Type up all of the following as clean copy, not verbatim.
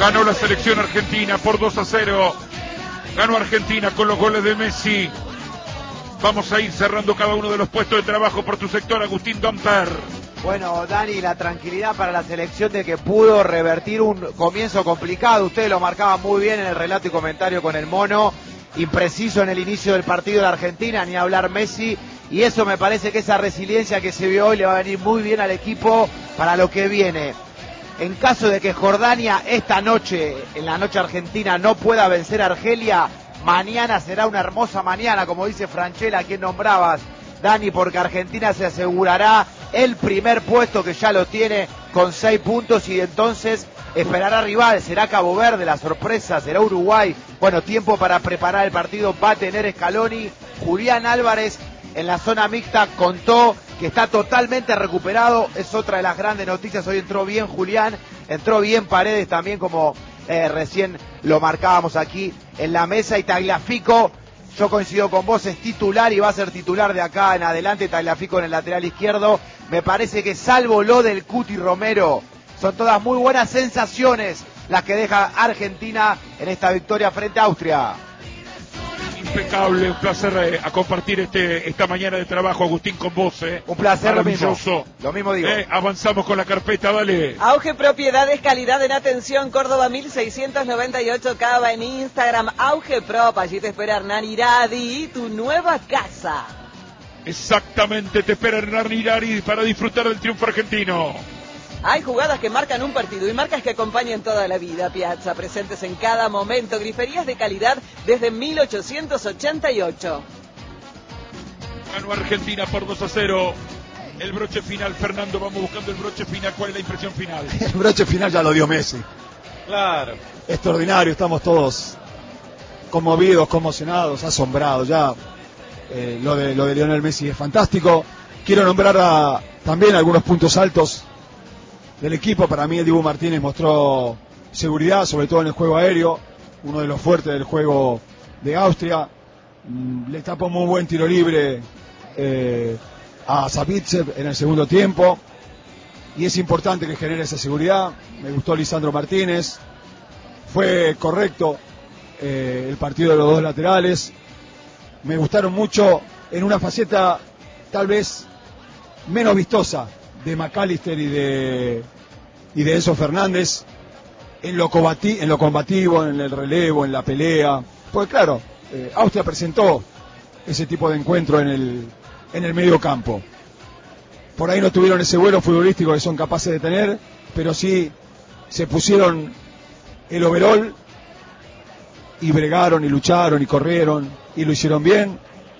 Ganó la selección argentina por 2-0. Ganó Argentina con los goles de Messi. Vamos a ir cerrando cada uno de los puestos de trabajo por tu sector, Agustín Domper. Bueno, Dani, la tranquilidad para la selección de que pudo revertir un comienzo complicado. Ustedes lo marcaban muy bien en el relato y comentario con el Mono. Impreciso en el inicio del partido de Argentina, ni hablar Messi. Y eso me parece que esa resiliencia que se vio hoy le va a venir muy bien al equipo para lo que viene. En caso de que Jordania esta noche, en la noche argentina, no pueda vencer a Argelia, mañana será una hermosa mañana, como dice Franchella, a quien nombrabas, Dani, porque Argentina se asegurará el primer puesto, que ya lo tiene con 6 puntos, y entonces esperará rival. Será Cabo Verde la sorpresa, será Uruguay. Bueno, tiempo para preparar el partido va a tener Scaloni. Julián Álvarez en la zona mixta contó que está totalmente recuperado, es otra de las grandes noticias. Hoy entró bien Julián, entró bien Paredes también, como recién lo marcábamos aquí en la mesa. Y Tagliafico, yo coincido con vos, es titular y va a ser titular de acá en adelante. Tagliafico en el lateral izquierdo. Me parece que salvo lo del Cuti Romero, son todas muy buenas sensaciones las que deja Argentina en esta victoria frente a Austria. Impecable, un placer a compartir esta mañana de trabajo, Agustín, con vos. Un placer, maravilloso. Lo mismo digo. Avanzamos con la carpeta, dale. Auge Propiedades, calidad en atención, Córdoba 1698 Cava, en Instagram, Auge Prop, allí te espera Hernán Iradi, tu nueva casa. Exactamente, te espera Hernán Iradi para disfrutar del triunfo argentino. Hay jugadas que marcan un partido y marcas que acompañan toda la vida. Piazza, presentes en cada momento. Griferías de calidad desde 1888. Ganó Argentina por 2-0. El broche final, Fernando, vamos buscando el broche final. ¿Cuál es la impresión final? El broche final ya lo dio Messi. Claro. Extraordinario, estamos todos conmovidos, conmocionados, asombrados. Ya lo de Lionel Messi es fantástico. Quiero nombrar también algunos puntos altos del equipo. Para mí el Dibu Martínez mostró seguridad, sobre todo en el juego aéreo, uno de los fuertes del juego de Austria. Le tapó muy buen tiro libre a Savitsev en el segundo tiempo, y es importante que genere esa seguridad. Me gustó Lisandro Martínez, fue correcto el partido de los dos laterales. Me gustaron mucho en una faceta tal vez menos vistosa de McAllister y de Enzo Fernández, en lo combativo, en el relevo, en la pelea. Pues claro, Austria presentó ese tipo de encuentro en el medio campo. Por ahí no tuvieron ese vuelo futbolístico que son capaces de tener, pero sí se pusieron el overall y bregaron y lucharon y corrieron y lo hicieron bien.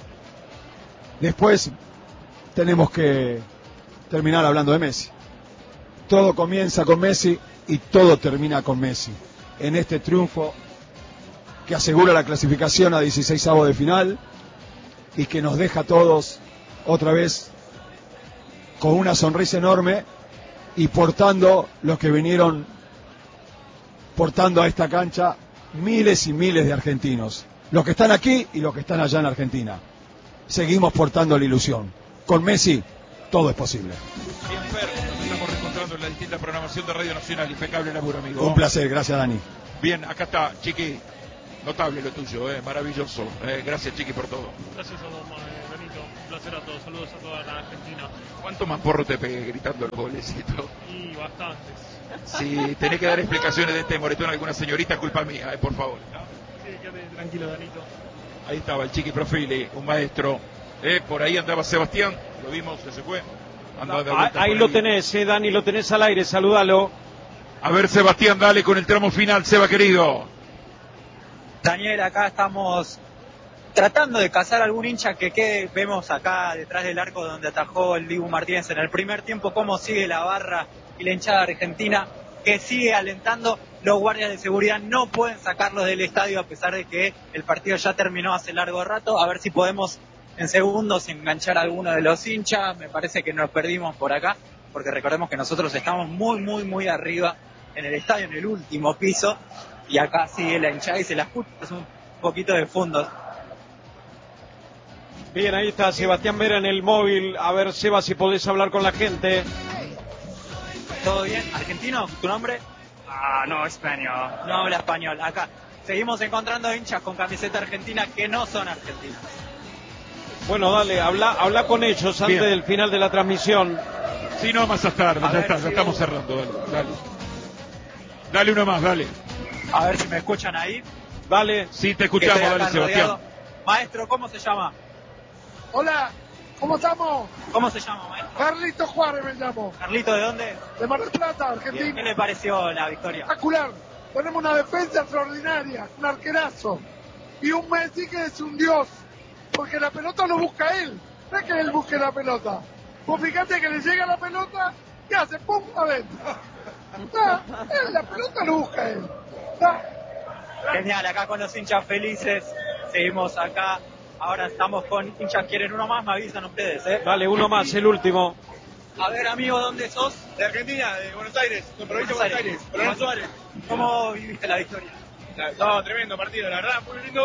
Después tenemos que terminar hablando de Messi. Todo comienza con Messi y todo termina con Messi. En este triunfo que asegura la clasificación a 16avos de final y que nos deja a todos otra vez con una sonrisa enorme y portando los que vinieron portando a esta cancha miles y miles de argentinos. Los que están aquí y los que están allá en Argentina. Seguimos portando la ilusión. Con Messi todo es posible. Bien, Fer, nos estamos reencontrando en la distinta programación de Radio Nacional. Impecable laburo, amigo. Un placer, gracias, Dani. Bien, acá está, Chiqui. Notable lo tuyo, maravilloso. Gracias, Chiqui, por todo. Gracias a vos, Benito. Un placer a todos. Saludos a toda la Argentina. ¿Cuánto más porro te pegué gritando los golecitos? Y bastantes. Si tenés que dar explicaciones de este moretón a alguna señorita, culpa mía, por favor. Sí, quédate tranquilo, Danito. Ahí estaba el Chiqui Profili, un maestro. Por ahí andaba Sebastián, lo vimos, se fue. Ahí lo tenés, Dani, lo tenés al aire, salúdalo. A ver, Sebastián, dale con el tramo final, Seba querido. Daniel, acá estamos tratando de cazar algún hincha que quede. Vemos acá detrás del arco donde atajó el Dibu Martínez en el primer tiempo cómo sigue la barra y la hinchada argentina, que sigue alentando. Los guardias de seguridad no pueden sacarlos del estadio a pesar de que el partido ya terminó hace largo rato. A ver si podemos en segundos enganchar a alguno de los hinchas. Me parece que nos perdimos por acá, porque recordemos que nosotros estamos muy arriba en el estadio, en el último piso, y acá sigue la hinchada y se la escucha un poquito de fondo. Bien, ahí está Sebastián Vera en el móvil. A ver, Seba, si podés hablar con la gente. ¿Todo bien? ¿Argentino? ¿Tu nombre? No español. No habla español. Acá seguimos encontrando hinchas con camiseta argentina que no son argentinas. Bueno, dale, habla con ellos antes del final de la transmisión. Sí, no, más tarde, ya estamos cerrando, dale. Dale uno más, dale. A ver si me escuchan ahí. Dale. Sí, te escuchamos, dale, Sebastián. Rodeado. Maestro, ¿cómo se llama? Hola, ¿cómo estamos? ¿Cómo se llama, maestro? Carlito Juárez me llamo. Carlito, ¿de dónde? De Mar del Plata, Argentina. ¿Qué le pareció la victoria? Espectacular. Tenemos una defensa extraordinaria, un arquerazo. Y un Messi que es un dios. Porque la pelota lo busca él. No es que él busque la pelota. Vos fíjate que le llega la pelota y hace pum adentro. La pelota lo busca él. Genial, acá con los hinchas felices. Seguimos acá. Ahora estamos con hinchas. ¿Quieren uno más? Me avisan ustedes, Dale, uno más, el último. A ver, amigo, ¿dónde sos? De Argentina, de Buenos Aires, de provincia de Buenos Aires, Coronel Suárez. ¿Cómo viviste la victoria? No, tremendo partido, la verdad, muy lindo.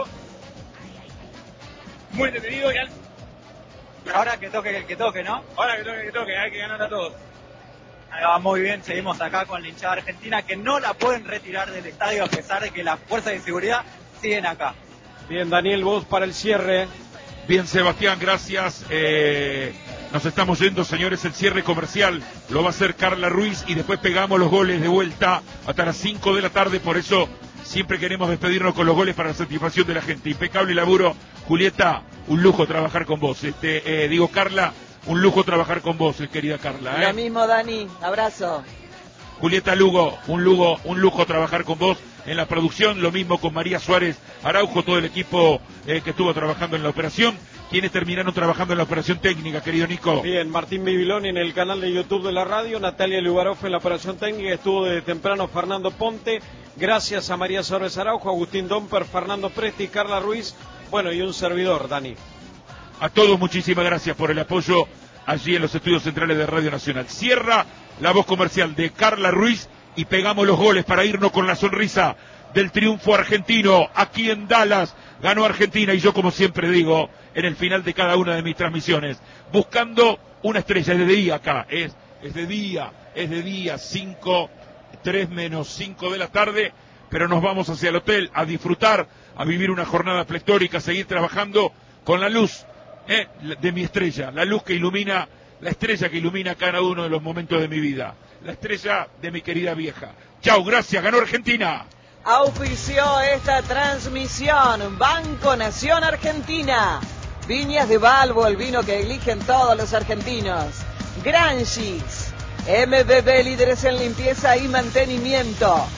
Muy entretenido y ahora que toque el que toque, ¿no? ahora que toque, hay que ganar a todos. Ahí va, muy bien, seguimos acá con la hinchada argentina que no la pueden retirar del estadio a pesar de que las fuerzas de seguridad siguen acá. Bien, Daniel, vos para el cierre. Bien, Sebastián, gracias. Nos estamos yendo, señores, el cierre comercial lo va a hacer Carla Ruiz y después pegamos los goles de vuelta hasta las 5 de la tarde, por eso siempre queremos despedirnos con los goles para la satisfacción de la gente. Impecable laburo, Julieta, un lujo trabajar con vos. Carla, un lujo trabajar con vos, querida Carla. Lo mismo, Dani, abrazo. Julieta Lugo, un lujo trabajar con vos en la producción, lo mismo con María Suárez Araujo, todo el equipo que estuvo trabajando en la operación. ¿Quiénes terminaron trabajando en la operación técnica, querido Nico? Bien, Martín Bibiloni en el canal de YouTube de la radio, Natalia Lugaroff en la operación técnica, estuvo desde temprano Fernando Ponte, gracias a María Suárez Araujo, Agustín Domper, Fernando Presti, Carla Ruiz, bueno, y un servidor, Dani. A todos muchísimas gracias por el apoyo allí en los estudios centrales de Radio Nacional. Cierra la voz comercial de Carla Ruiz y pegamos los goles para irnos con la sonrisa del triunfo argentino aquí en Dallas. Ganó Argentina y yo, como siempre digo, en el final de cada una de mis transmisiones, buscando una estrella. Es de día acá, es de día, 3 menos 5 de la tarde, pero nos vamos hacia el hotel a disfrutar, a vivir una jornada pletórica, a seguir trabajando con la luz de mi estrella, la luz que ilumina, la estrella que ilumina cada uno de los momentos de mi vida, la estrella de mi querida vieja. Chau, gracias, ganó Argentina. Auspició esta transmisión Banco Nación Argentina. Viñas de Balbo, el vino que eligen todos los argentinos. Granchis. MBB, líderes en limpieza y mantenimiento.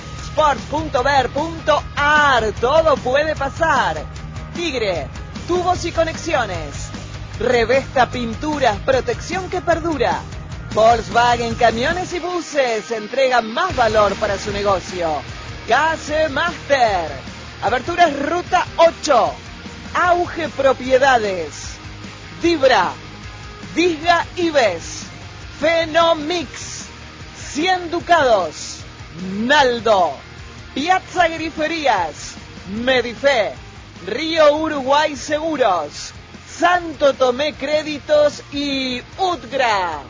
Sport.ver.ar. Todo puede pasar. Tigre. Tubos y conexiones. Revesta Pinturas, protección que perdura. Volkswagen Camiones y Buses entregan más valor para su negocio. Case Master. Aberturas Ruta 8. Auge Propiedades. Dibra. Disga Ives. Fenomix. 100 Ducados. Naldo. Piazza Griferías. Medife. Río Uruguay Seguros. Santo Tomé Créditos y Utgra.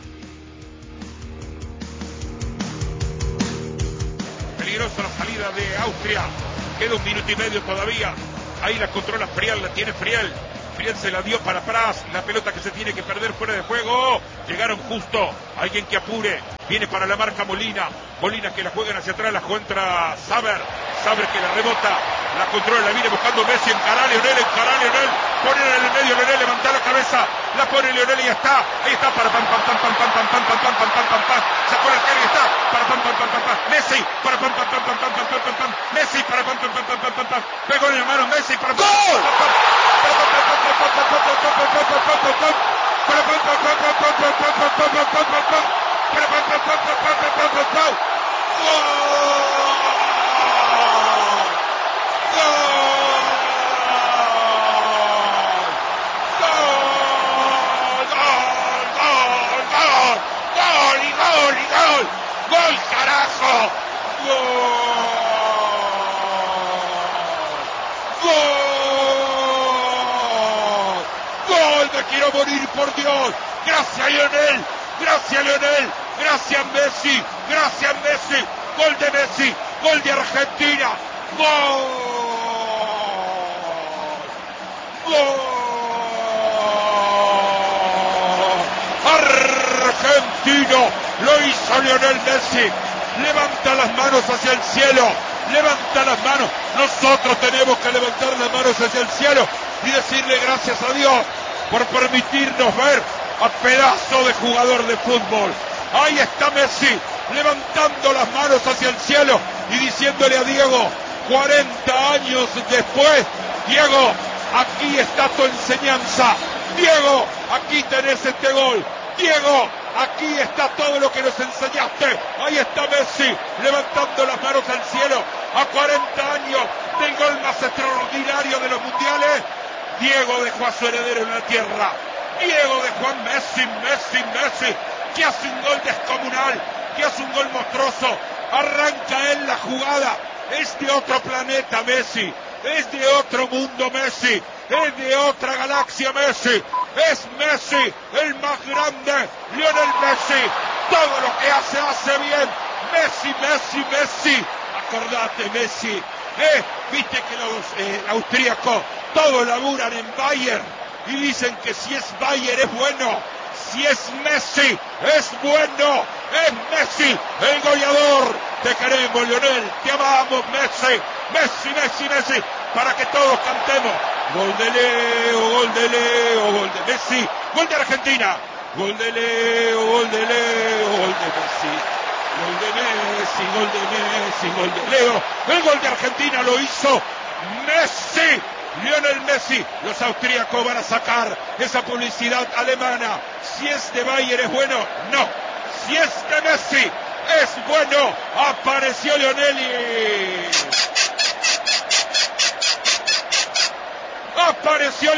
Peligrosa la salida de Austria. Queda 1 minuto y medio todavía. Ahí la controla Friel, la tiene Friel. Friel se la dio para Pras. La pelota que se tiene que perder fuera de juego. Llegaron justo. Alguien que apure. Viene para la marca Molina. Molina que la juegan hacia atrás. La contra Saber. Saber que la rebota. La controla. La viene buscando Messi. Encará Lionel. Pone en el medio Lionel. Levanta la cabeza. La pone Lionel y ya está. Ahí está para pam pam pam pam pam pam pam pam pam pam pam pam. Sacó la cara y está. Para pam pam pam pam pam. Messi. Para pam pam pam pam pam pam pam pam. Messi para pam pam pam pam pam pam. Pegó en la mano Messi para pam pam pam. ¡Gol, carajo! ¡Gol! ¡Me quiero morir, por Dios! ¡Gracias, Lionel! ¡Gracias, Lionel! ¡Gracias, Messi! ¡Gracias, Messi! gol de Messi, gol de Argentina, gol, argentino, lo hizo Lionel Messi, levanta las manos hacia el cielo, levanta las manos, nosotros tenemos que levantar las manos hacia el cielo y decirle gracias a Dios por permitirnos ver a pedazo de jugador de fútbol. Ahí está Messi, levantando las manos hacia el cielo y diciéndole a Diego, 40 años después, Diego, aquí está tu enseñanza, Diego, aquí tenés este gol, Diego, aquí está todo lo que nos enseñaste. Ahí está Messi, levantando las manos al cielo, a 40 años del gol más extraordinario de los mundiales. Diego dejó a su heredero en la tierra, Diego dejó a Messi, que hace un gol descomunal, que hace un gol monstruoso, arranca él la jugada, es de otro planeta Messi, es de otro mundo Messi, es de otra galaxia Messi, es Messi, el más grande, Lionel Messi, todo lo que hace bien, Messi, acordate Messi, viste que los austríacos todos laburan en Bayern y dicen que si es Bayern es bueno, si es Messi es bueno, es Messi el goleador. Te queremos Lionel, te amamos Messi, para que todos cantemos gol de Leo, gol de Messi, gol de Argentina, gol de Leo, gol de Messi, gol de Leo, el gol de Argentina lo hizo Messi, Lionel Messi. Los austríacos van a sacar esa publicidad alemana. Si es de Bayern es bueno, no. Si es de Messi es bueno. Apareció Lionel. Apareció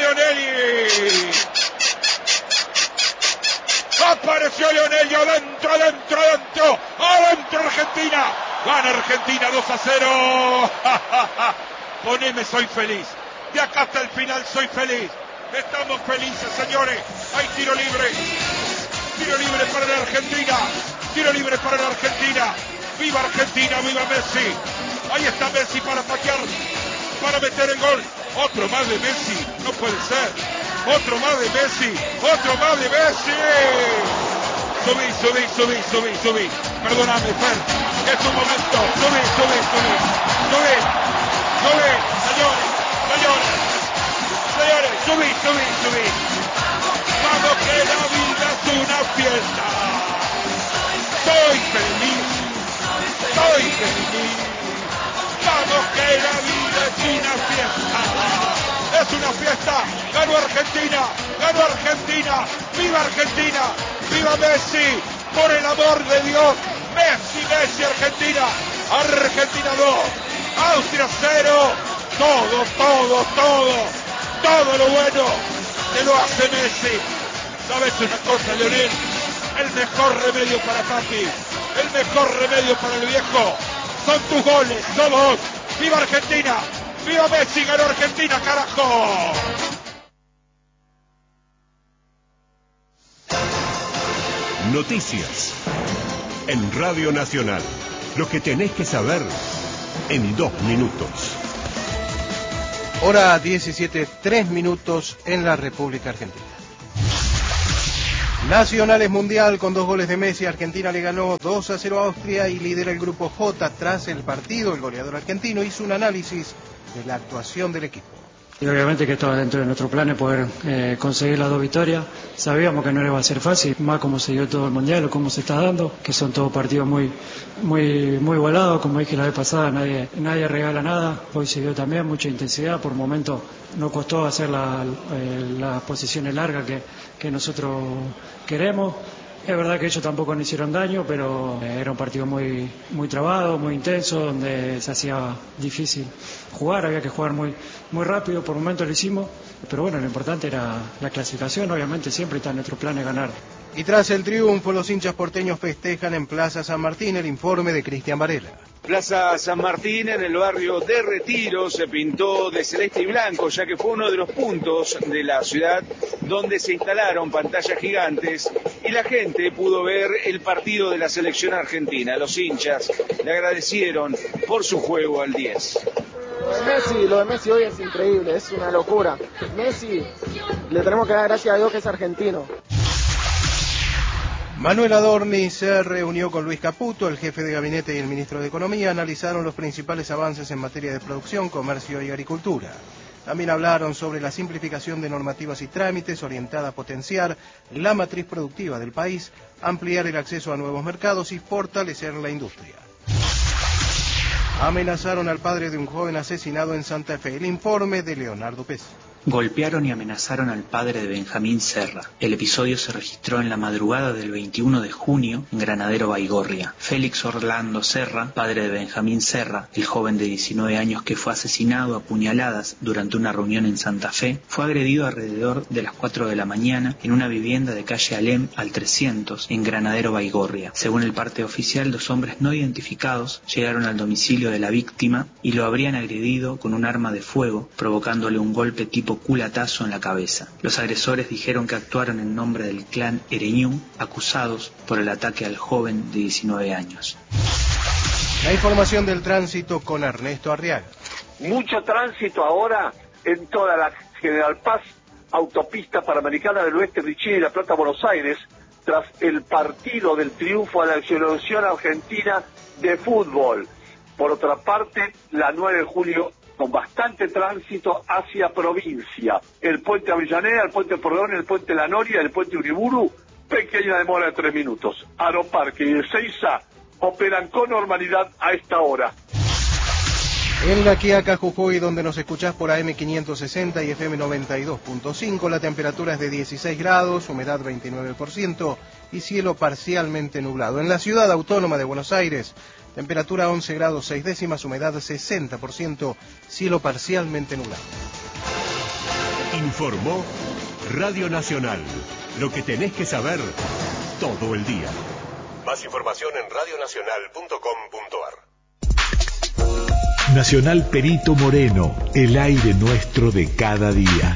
Lionel y adentro Argentina. Gana Argentina 2-0. Poneme, soy feliz. De acá hasta el final soy feliz. Estamos felices, señores. Hay tiro libre. Tiro libre para la Argentina. Tiro libre para la Argentina. Viva Argentina, viva Messi. Ahí está Messi para patear, para meter el gol. Otro más de Messi. No puede ser. Otro más de Messi. Subí. Perdóname, Fer. Es un momento. Subí. Señores, subí. Vamos que la vida es una fiesta. Soy feliz. Vamos que la vida es una fiesta. Es una fiesta. Ganó Argentina. Viva Argentina. Viva Messi. Por el amor de Dios. Messi, Argentina. Argentina 2. Austria 0. Todo lo bueno te lo hace Messi. ¿Sabes una cosa, Lionel? El mejor remedio para papi, el mejor remedio para el viejo son tus goles, sos vos. ¡Viva Argentina! ¡Viva Messi! ¡Ganó Argentina, carajo! Noticias en Radio Nacional. Lo que tenés que saber en 2 minutos. Hora 17:03 en la República Argentina. Nacional es mundial con 2 goles de Messi. Argentina le ganó 2-0 a Austria y lidera el grupo J. Tras el partido, el goleador argentino hizo un análisis de la actuación del equipo. Y obviamente que estaba dentro de nuestro plan poder conseguir las 2 victorias. Sabíamos que no iba a ser fácil, más como se dio todo el mundial o cómo se está dando, que son todos partidos muy volados, como dije la vez pasada, nadie regala nada. Hoy se vio también mucha intensidad, por momentos nos costó hacer las posiciones largas que nosotros queremos. Es verdad que ellos tampoco nos hicieron daño, pero era un partido muy trabado, muy intenso, donde se hacía difícil jugar, había que jugar muy rápido, por momentos lo hicimos, pero bueno, lo importante era la clasificación, obviamente siempre está en nuestro plan de ganar. Y tras el triunfo, los hinchas porteños festejan en Plaza San Martín. El informe de Cristian Varela. Plaza San Martín, en el barrio de Retiro, se pintó de celeste y blanco, ya que fue uno de los puntos de la ciudad donde se instalaron pantallas gigantes y la gente pudo ver el partido de la selección argentina. Los hinchas le agradecieron por su juego al 10. Lo de Messi hoy es increíble, es una locura. Messi, le tenemos que dar gracias a Dios que es argentino. Manuel Adorni se reunió con Luis Caputo, el jefe de gabinete y el ministro de Economía. Analizaron los principales avances en materia de producción, comercio y agricultura. También hablaron sobre la simplificación de normativas y trámites orientada a potenciar la matriz productiva del país, ampliar el acceso a nuevos mercados y fortalecer la industria. Amenazaron al padre de un joven asesinado en Santa Fe. El informe de Leonardo Pez. Golpearon y amenazaron al padre de Benjamín Serra. El episodio se registró en la madrugada del 21 de junio en Granadero Baigorria. Félix Orlando Serra, padre de Benjamín Serra, el joven de 19 años que fue asesinado a puñaladas durante una reunión en Santa Fe, fue agredido alrededor de las 4 de la mañana en una vivienda de calle Alem al 300 en Granadero Baigorria. Según el parte oficial, 2 hombres no identificados llegaron al domicilio de la víctima y lo habrían agredido con un arma de fuego, provocándole un golpe tipo culatazo en la cabeza. Los agresores dijeron que actuaron en nombre del clan Ereñú, acusados por el ataque al joven de 19 años. La información del tránsito con Ernesto Arriaga. Mucho tránsito ahora en toda la General Paz, autopista Panamericana del Oeste, Richini y La Plata, Buenos Aires, tras el partido del triunfo a la selección argentina de fútbol. Por otra parte, la 9 de julio con bastante tránsito hacia provincia. El puente Avellaneda, el puente Porredón, el puente La Noria, el puente Uriburu, pequeña demora de 3 minutos. Aeroparque y Ezeiza operan con normalidad a esta hora. En La Quiaca, Jujuy, donde nos escuchás por AM 560 y FM 92.5, la temperatura es de 16 grados, humedad 29% y cielo parcialmente nublado. En la ciudad autónoma de Buenos Aires, temperatura 11 grados 6 décimas, humedad 60%, cielo parcialmente nublado. Informó Radio Nacional. Lo que tenés que saber todo el día. Más información en radionacional.com.ar. Nacional Perito Moreno, el aire nuestro de cada día.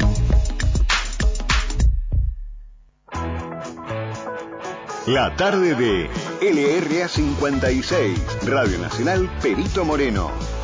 La tarde de LRA 56, Radio Nacional Perito Moreno.